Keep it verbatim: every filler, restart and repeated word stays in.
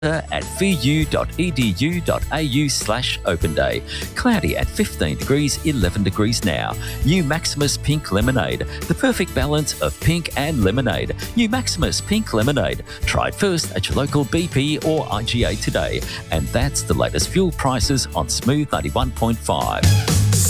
at v u dot e d u dot a u slash open day. Cloudy at fifteen degrees, eleven degrees now. New Maximus Pink Lemonade, the perfect balance of pink and lemonade. New Maximus Pink Lemonade. Try it first at your local B P or I G A today. And that's the latest fuel prices on Smooth ninety-one point five.